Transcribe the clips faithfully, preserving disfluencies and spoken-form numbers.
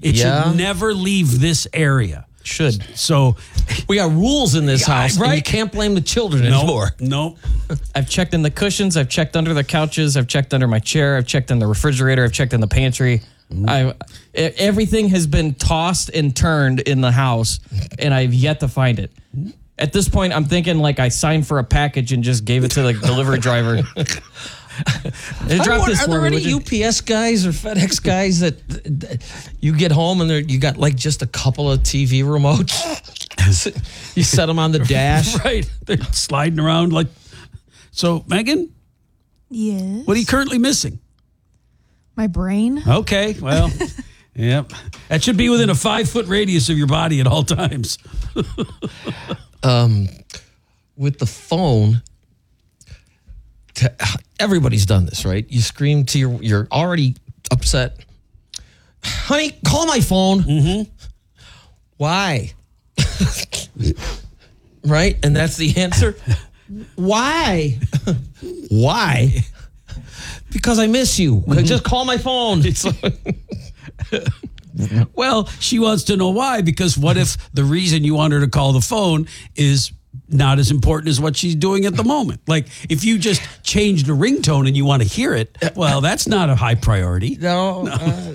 It Yeah. should never leave this area. Should. So We got rules in this Yeah, house, right? and you can't blame the children no, anymore. no. I've checked in the cushions. I've checked under the couches. I've checked under my chair. I've checked in the refrigerator. I've checked in the pantry. I everything has been tossed and turned in the house, and I've yet to find it. At this point, I'm thinking like I signed for a package and just gave it to the delivery driver. They I dropped wonder, this are for there me. any would you- U P S guys or FedEx guys that, that you get home and you got like just a couple of T V remotes? You set them on the dash. Right. They're sliding around like. So, Megan, Yes. what are you currently missing? My brain. Okay, well, yep. That should be within a five-foot radius of your body at all times. um, with the phone, to, everybody's done this, right? You scream to your, you're already upset. Honey, call my phone. Mm-hmm. Why? Right? And that's the answer. Why? Why? Because I miss you. Just call my phone. It's like, Well, she wants to know why, because what if the reason you want her to call the phone is not as important as what she's doing at the moment? Like, if you just change the ringtone and you want to hear it, well, that's not a high priority. no. no. Uh,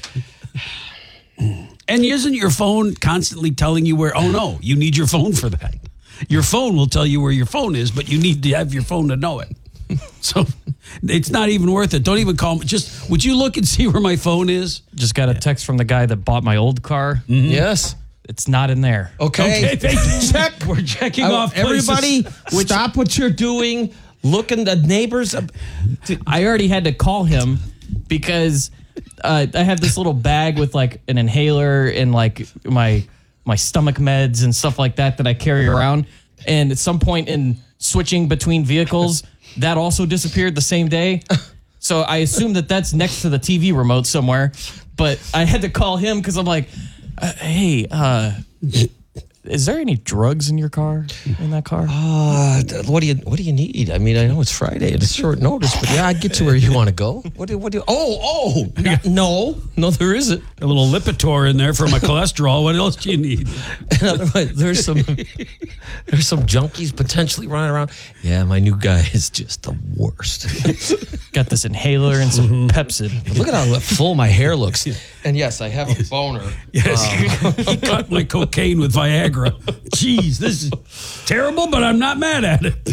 And isn't your phone constantly telling you where, oh, no, you need your phone for that? Your phone will tell you where your phone is, but you need to have your phone to know it. So it's not even worth it. Don't even call me. Just, would you look and see where my phone is? Just got a text from the guy that bought my old car. Mm-hmm. Yes. It's not in there. Okay. Okay, thank you. Check. We're checking I- off places. everybody, stop what you're doing. Look in the neighbors. I already had to call him because uh, I have this little bag with like an inhaler and like my my stomach meds and stuff like that that I carry around. And at some point in switching between vehicles, that also disappeared the same day. So I assume that that's next to the T V remote somewhere. But I had to call him because I'm like, uh, hey, uh, is there any drugs in your car, in that car? Uh, what do you What do you need? I mean, I know it's Friday and it's short notice, but yeah, I'd get to where you want to go. What do What do? Oh, oh, no, no, there isn't. A little Lipitor in there for my cholesterol. What else do you need? In other words, there's some there's some junkies potentially running around. Yeah, my new guy is just the worst. Got this inhaler and some Mm-hmm. Pepsid. Look at how full my hair looks. And yes, I have a boner. Yes, he cut my cocaine with Viagra. Jeez, this is terrible, but I'm not mad at it.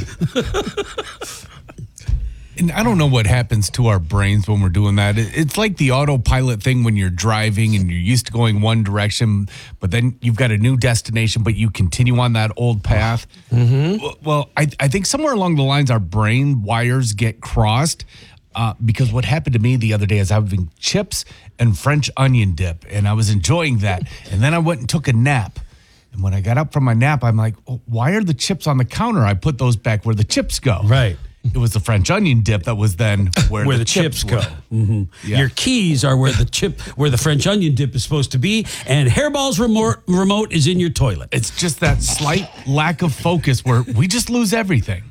And I don't know what happens to our brains when we're doing that. It- It's like the autopilot thing when you're driving and you're used to going one direction, but then you've got a new destination, but you continue on that old path. Mm-hmm. Well, I, I think somewhere along the lines, our brain wires get crossed. Uh, because what happened to me the other day is I was having chips and French onion dip, and I was enjoying that. And then I went and took a nap. And when I got up from my nap, I'm like, oh, why are the chips on the counter? I put those back where the chips go. Right. It was the French onion dip that was then where, Where the, the chips, go. were. Mhm. Yeah. Your keys are where the chip, where the French onion dip is supposed to be, and Hairball's remote, remote is in your toilet. It's just that slight lack of focus where we just lose everything.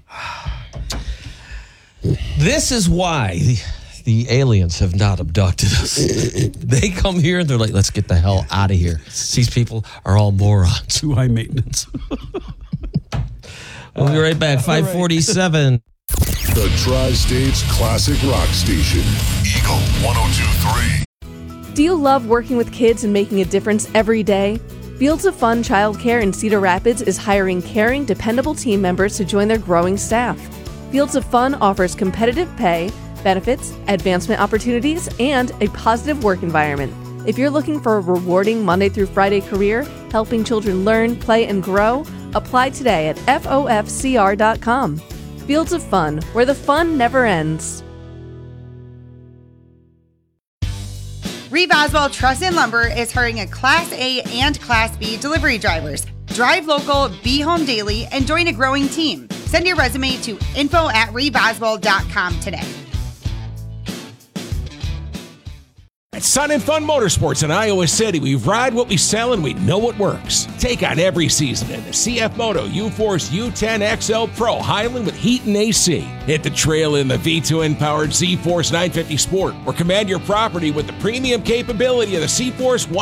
This is why the, the aliens have not abducted us. They come here and they're like, let's get the hell out of here. These people are all morons. Too high maintenance. We'll be right back. five forty-seven. The Tri-States Classic Rock Station. Eagle one oh two point three. Do you love working with kids and making a difference every day? Fields of Fun Childcare in Cedar Rapids is hiring caring, dependable team members to join their growing staff. Fields of Fun offers competitive pay, benefits, advancement opportunities, and a positive work environment. If you're looking for a rewarding Monday through Friday career, helping children learn, play, and grow, apply today at F O F C R dot com. Fields of Fun, where the fun never ends. Reeve Oswald Truss and Lumber is hiring a Class A and Class B delivery drivers. Drive local, be home daily, and join a growing team. Send your resume to info at reeve oswald dot com today. At Sun and Fun Motorsports in Iowa City, we ride what we sell and we know what works. Take on every season in the C F Moto U-Force U ten X L Pro Highland with heat and A C. Hit the trail in the V two N-powered Z-Force nine fifty Sport or command your property with the premium capability of the C-Force one